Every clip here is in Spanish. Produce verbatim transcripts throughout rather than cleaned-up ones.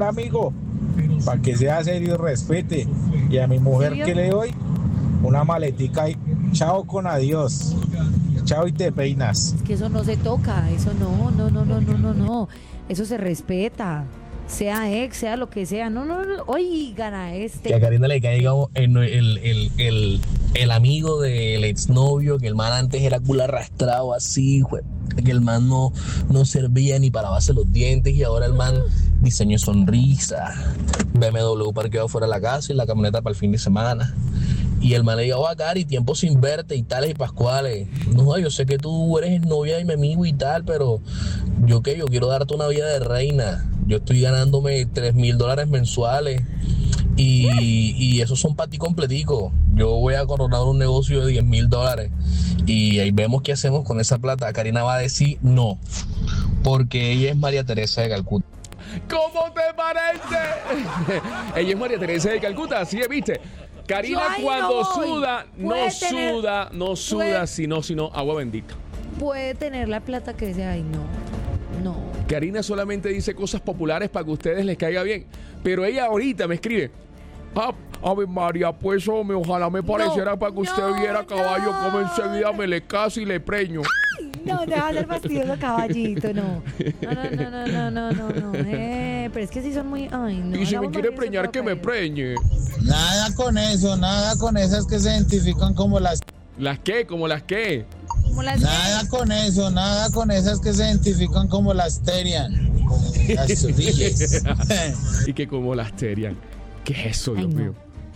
amigo, para que sea serio y respete. Y a mi mujer, ¿qué le doy? Una maletica y chao con adiós. Chao y te peinas. Es que eso no se toca, eso no, no, no, no, no, no, no. Eso se respeta. Sea ex, sea lo que sea. No, no, no. Oigan a este. Que a Karina le caiga el, el, el, el, el amigo del exnovio, que el man antes era culo arrastrado así, güey. Que el man no, no servía ni para lavarse los dientes y ahora el man diseño sonrisa, B M W parqueado fuera de la casa y la camioneta para el fin de semana. Y el man le dijo, oh, Cari, tiempo sin verte y tales y pascuales. No, yo sé que tú eres novia de mi amigo y tal, pero yo qué, yo quiero darte una vida de reina. Yo estoy ganándome tres mil dólares mensuales y, y esos son para ti completico. Yo voy a coronar un negocio de diez mil dólares y ahí vemos qué hacemos con esa plata. Karina va a decir no, porque ella es María Teresa de Calcuta. ¿Cómo te parece? Ella es María Teresa de Calcuta, así que viste. Karina cuando no suda, no tener, suda, no suda, puede, sino, sino agua bendita. Puede tener la plata que sea, ay no, no. Karina solamente dice cosas populares para que a ustedes les caiga bien, pero ella ahorita me escribe, ah, Ave María, pues hombre, ojalá me pareciera no, para que usted no, viera caballo, no. Como enseguida me le caso y le preño. Ay, no, te va a hacer fastidioso caballito, no. No, no, no, no, no, no, no, eh, pero es que sí son muy, ay, no. Y si me quiere preñar, que me preñe. Nada con eso, nada con esas que se identifican como las... ¿Las qué? ¿Como las qué? ¿Como las nada qué? Con eso, nada con esas que se identifican como las Terian. Las sufilles. Y que como las Terian. ¿Qué es eso, Dios ay, mío?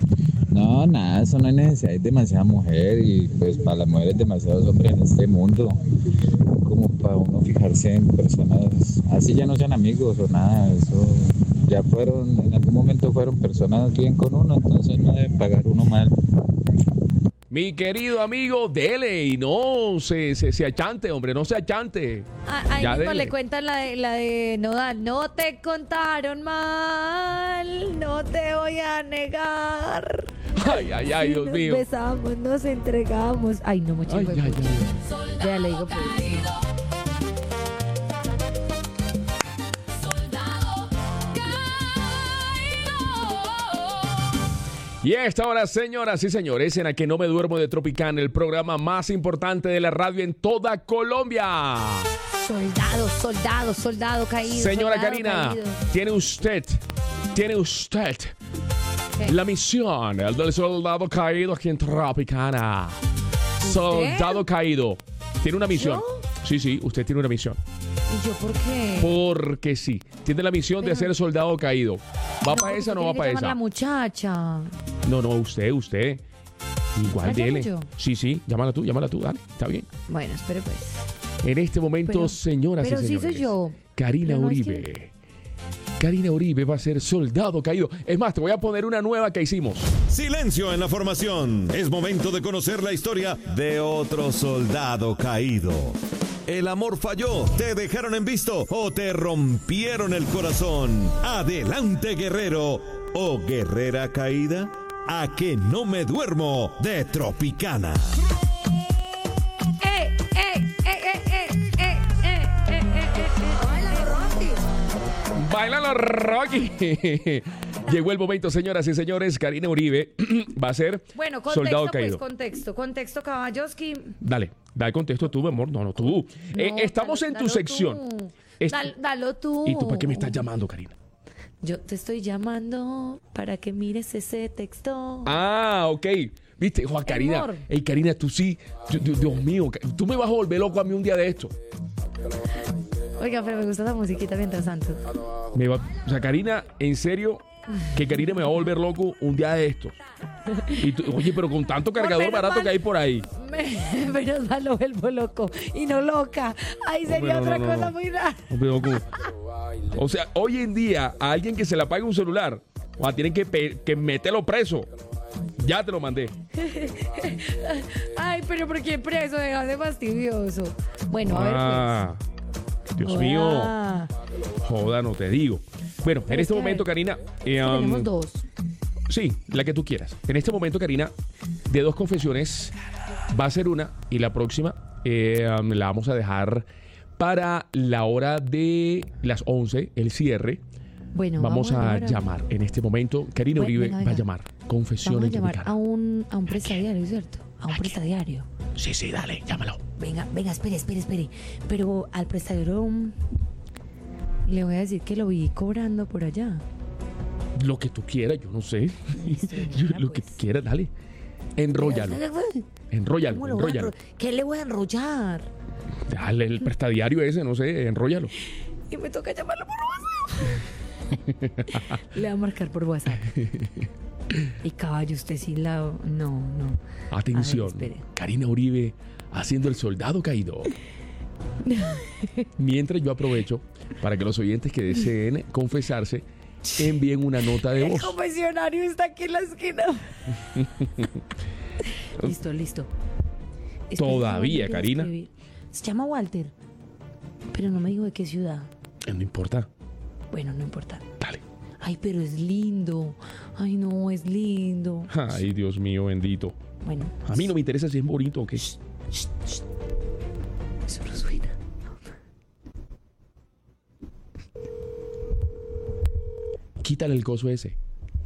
No, nada, eso no hay necesidad, hay demasiada mujer y pues para las mujeres demasiados hombres en este mundo, como para uno fijarse en personas, así ya no sean amigos o nada, eso ya fueron, en algún momento fueron personas bien con uno, entonces no deben pagar uno mal. Mi querido amigo, dele y no se, se, se achante, hombre, no se achante. Ah, ahí mismo le cuentan la de, la de Nodal. No te contaron mal, no te voy a negar. Ay, ay, ay, Dios nos mío. Nos besamos, nos entregamos. Ay, no, mucho. Ay, ay, ay. Ya le digo, pues. Y a esta hora, señoras y señores, en la que no me duermo de Tropicana, el programa más importante de la radio en toda Colombia. Soldado, soldado, soldado caído. Señora soldado Karina, caído. tiene usted, tiene usted ¿qué? La misión el del soldado caído aquí en Tropicana. ¿Usted? Soldado caído. Tiene una misión. ¿Yo? Sí, sí, usted tiene una misión. ¿Y yo por qué? Porque sí. Tiene la misión Pero, de ser soldado caído. ¿Va no, para esa o no va para esa? La muchacha. No, no, usted, usted. Igual dele. Yo? Sí, sí, llámala tú, llámala tú, dale, está bien. Bueno, espere pues. En este momento, pero, señoras pero y señores. Pero sí soy yo. Karina no Uribe. Es que... Karina Uribe va a ser soldado caído. Es más, te voy a poner una nueva que hicimos. Silencio en la formación. Es momento de conocer la historia de otro soldado caído. El amor falló, te dejaron en visto o te rompieron el corazón. Adelante, guerrero o guerrera caída. A que no me duermo de Tropicana. ¡Eh, eh, eh, eh, eh, eh, eh, eh, eh! ¡Báilalo, Rocky! Llegó el momento, señoras y señores. Karina Uribe va a ser bueno, contexto, soldado caído. Pues, contexto, contexto, caballoski. Dale, dale contexto tú, mi amor. No, no, tú. No, eh, estamos dalo, en tu sección. Tú. Est- Dal, dalo tú. ¿Y tú para qué me estás llamando, Karina? Yo te estoy llamando para que mires ese texto. Ah, ok. Viste, Juan Karina. Ey, Karina, tú sí. Dios, Dios mío, tú me vas a volver loco a mí un día de esto. Oiga, pero me gusta esa musiquita mientras tanto. Me va, o sea, Karina, en serio, que Karina me va a volver loco un día de esto. Y tú, oye, pero con tanto cargador barato mal, que hay por ahí. Me, menos mal lo vuelvo loco y no loca. Ahí sería Hombre, no, otra no, cosa no. muy rara. Hombre, loco. O sea, hoy en día, a alguien que se le apague un celular, o sea, tienen que, pe- que meterlo preso. Ya te lo mandé. Ay, pero ¿por qué preso? Deja de fastidioso. Bueno, a ah, ver pues. Dios mío. Ah. Joda, no te digo. Bueno, pero en este momento, Karina. Eh, um, tenemos dos. Sí, la que tú quieras. En este momento, Karina, de dos confesiones, va a ser una y la próxima eh, um, la vamos a dejar para la hora de las once, el cierre. Bueno, vamos, vamos a, a llamar a- llamar en este momento. Karina Bueno, Uribe venga, va a venga. llamar. Vamos Confesiones a llamar de mi a cara. un, a un prestadiario, ¿cierto? A un prestadiario. Sí, sí, dale, llámalo. Venga, venga, espere, espere, espere. Pero al prestadero um, le voy a decir que lo vi cobrando por allá. Lo que tú quieras, yo no sé. Listo, Yo- venga, lo que tú pues. quieras, dale. Enróllalo. Enróllalo, ¿Cómo lo voy a enróllalo. enro- ¿Qué le voy a enrollar? Dale el prestadiario ese, no sé, enróllalo. Y me toca llamarlo por WhatsApp. Le va a marcar por WhatsApp. Y caballo, usted sí la... No, no. Atención, A ver, espere. Karina Uribe haciendo el soldado caído. Mientras yo aprovecho para que los oyentes que deseen confesarse envíen una nota de El voz. confesionario está aquí en la esquina. Listo, listo. Espere, Todavía, no, Karina. escribir. Se llama Walter. Pero no me dijo de qué ciudad. No importa, Bueno, no importa. dale. Ay, pero es lindo. Ay, no, es lindo. Ay, Dios mío, bendito. Bueno. A mí no me interesa si es bonito o qué. Eso no suena. Quítale el coso ese.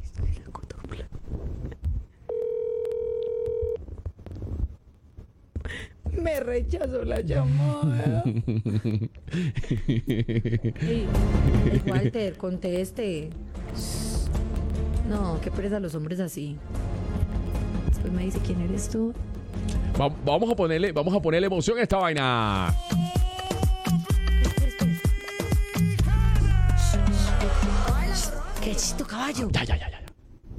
Me rechazó la llamada. Ey, Walter, conteste. No, qué pereza los hombres así. Después me dice, ¿quién eres tú? Va- vamos a ponerle, vamos a ponerle emoción a esta vaina. ¿Qué chito, caballo? Ya, ya, ya, ya.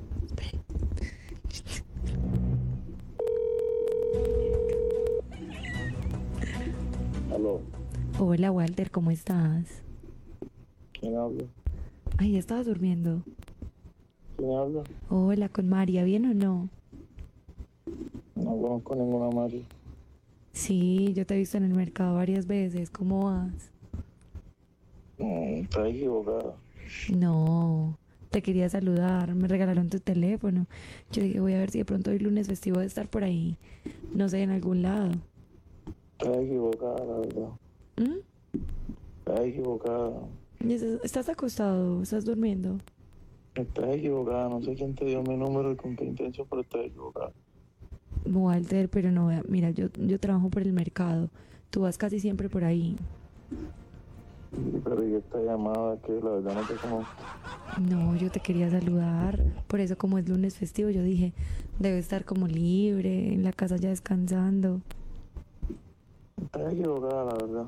Aló, Hola, Walter, ¿cómo estás? ¿quién habla? Ay, ya estabas durmiendo. ¿Quién habla? Hola, con María, ¿bien o no? No conozco ninguna María. Sí, yo te he visto en el mercado varias veces. ¿Cómo vas? Mm, Estás equivocada. No, te quería saludar. Me regalaron tu teléfono. Yo dije, voy a ver si de pronto hoy lunes festivo de estar por ahí. No sé, en algún lado. Estás equivocada, la verdad. ¿Mm? Estás equivocada. ¿Y estás- ¿Estás acostado? ¿Estás durmiendo? Estás equivocada. No sé quién te dio mi número y con qué intención, pero estás equivocada. Walter, pero no, mira, yo, yo trabajo por el mercado. Tú vas casi siempre por ahí. Sí, pero ¿y esta llamada que la verdad no te conozco? No, yo te quería saludar. Por eso, como es lunes festivo, yo dije, debe estar como libre, en la casa ya descansando. Estás equivocada, la verdad.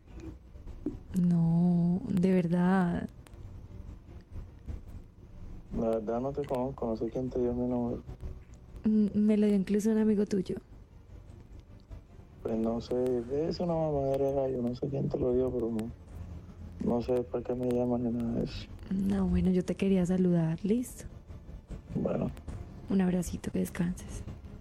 No, de verdad. La verdad no te conozco. No sé quién te dio mi número. Mm, Me lo dio incluso un amigo tuyo. Pues no sé. Es una mamadera de gallo. No sé quién te lo dio, pero no. No sé para qué me llaman ni nada de eso. No, bueno, yo te quería saludar. Listo. Bueno. Un abracito, que descanses.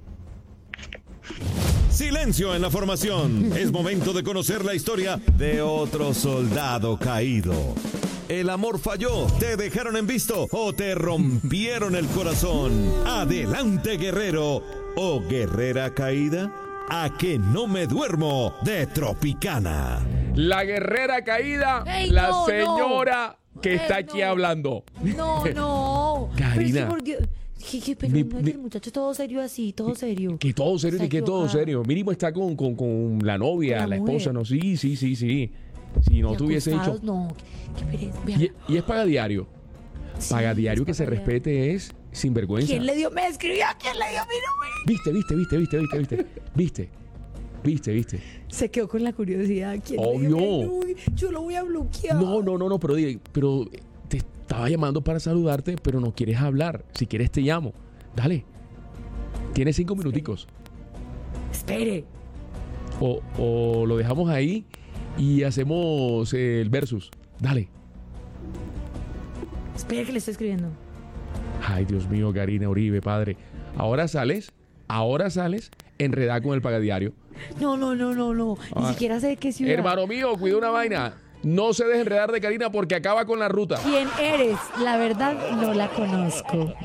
Silencio en la formación. Es momento de conocer la historia de otro soldado caído. El amor falló, te dejaron en visto o te rompieron el corazón. Adelante, guerrero o guerrera caída. A que no me duermo de Tropicana. La guerrera caída, Ey, la no, señora no. que Ey, está aquí no. hablando. No, no. Karina. Pero es que por Dios- ¿Qué, qué, pero Ni- no es ni- el muchacho todo serio así, todo serio. Que todo serio, Está ni que todo equivocada. serio. Mínimo está con, con, con la novia, Con la la, esposa, mujer. ¿no? Sí, sí, sí, sí. Si no Y tuviese acostados, dicho. No, qué, qué pereza. Vea. Y, y es paga diario. Sí, Paga diario es que se paga diario. respete es sinvergüenza. ¿Quién le dio? Me escribió, ¿quién le dio mi número? Viste, viste, viste, viste, viste, viste. Viste, viste, viste. Se quedó con la curiosidad. ¿Quién le Obvio. dio mi número? Yo lo voy a bloquear. No, no, no, no, pero, di- pero te estaba llamando para saludarte, pero no quieres hablar. Si quieres te llamo. Dale. Tienes cinco minuticos. Espere. O, o lo dejamos ahí y hacemos el versus. Dale. Espere que le estoy escribiendo. Ay, Dios mío, Karina Uribe, padre. Ahora sales, ahora sales enredada con el pagadiario. No, no, no, no, no. Ni Ah. siquiera sé de qué ciudad. Hermano mío, cuida una vaina. No se deje enredar de Karina porque acaba con la ruta. ¿Quién eres? La verdad, no la conozco.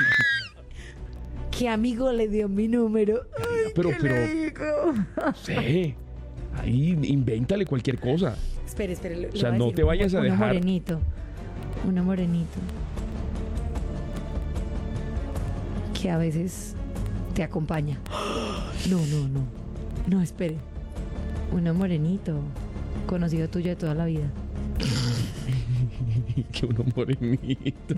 ¿Qué amigo le dio mi número? Ay, Pero, ¿qué pero, le digo? sí. Ahí invéntale cualquier cosa. Espere, espere. le- le sea, voy a no decir te vayas a uno dejar- morenito. Una morenito. Que a veces te acompaña. No, no, no. No, espere. Una morenito. Conocido tuyo de toda la vida. Que uno morenito.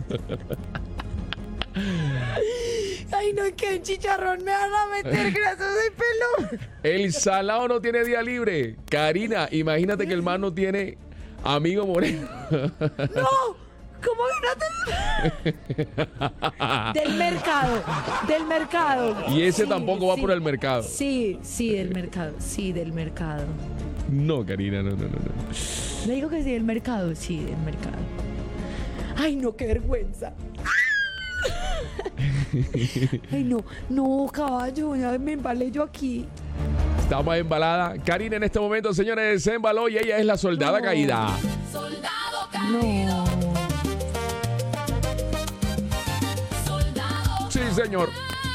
Ay, no, es que en chicharrón me van a meter grasas de pelo. El salado no tiene día libre. Karina, imagínate que el man no tiene amigo moreno. No, ¿cómo que no te... Del mercado, del mercado. Y ese Sí, tampoco va sí. por el mercado. Sí, sí, del mercado, sí, del mercado. No, Karina, no, no, no, no. Le digo que sí, del mercado, sí, del mercado. Ay, no, qué vergüenza. Ay, no, no, caballo, ya me embalé yo aquí. Estamos embalada. Karina en este momento, señores, se embaló y ella es la soldada No. caída. No. Sí, señor.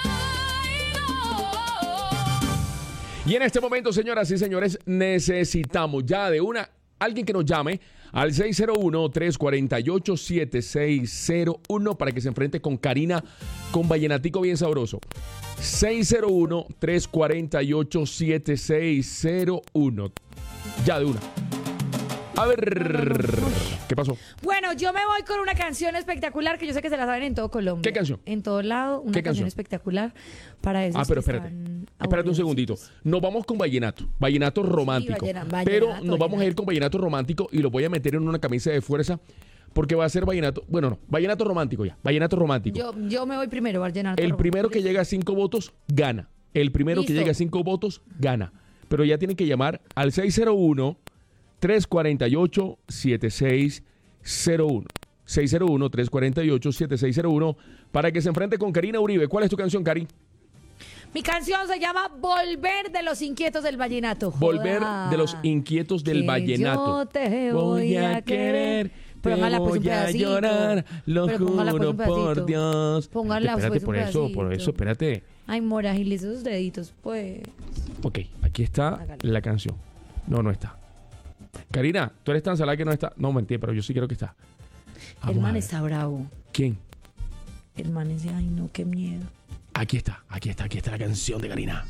Y en este momento, señoras y señores, necesitamos ya de una alguien que nos llame al seis cero uno, tres cuatro ocho, siete seis cero uno para que se enfrente con Karina con vallenatico bien sabroso. seis cero uno, tres cuatro ocho, siete seis cero uno. Ya de una. A ver, ¿qué pasó? Bueno, yo me voy con una canción espectacular que yo sé que se la saben en todo Colombia. ¿Qué canción? En todo lado, una ¿Qué canción canción? espectacular para eso. Ah, pero espérate. Espérate un segundito. Nos vamos con vallenato. Vallenato romántico. vallena- pero vallenato, nos vamos a ir vallenato. con vallenato romántico y lo voy a meter en una camisa de fuerza porque va a ser vallenato. Bueno, no. Vallenato romántico ya. Vallenato romántico. Yo, yo me voy primero, vallenato. El primero que llega a cinco votos, gana. El primero que Listo. llega a cinco votos, gana. Pero ya tienen que llamar al seis cero uno, tres cuatro ocho, siete seis cero uno. seis cero uno, tres cuatro ocho, siete seis cero uno para que se enfrente con Karina Uribe. ¿Cuál es tu canción, Cari? Mi canción se llama Volver de los Inquietos del Vallenato. Volver Joda. de los Inquietos del Que Vallenato. Yo te voy a querer. Pero póngala pues un voy a pedacito. llorar, lo Pero póngala, pues, juro un pedacito. por Dios. Póngala, espérate, pues, un por eso, por pedacito. eso, espérate. Ay, Mora, agiliza esos deditos, pues. Ok, aquí está Hágale. la canción. No, no está. Karina, tú eres tan salada que no está. No, mentira, pero yo sí creo que está. Vamos El a man ver. está bravo. ¿Quién? El man dice, ay, no, qué miedo. Aquí está, aquí está, aquí está la canción de Karina.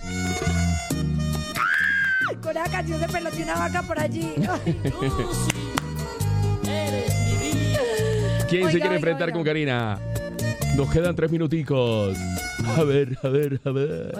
Ay, con esa canción se peloteó una vaca por allí. Ay, ¿Quién se Oiga, quiere oiga, enfrentar oiga. con Karina? Nos quedan tres minuticos. A ver, a ver, a ver.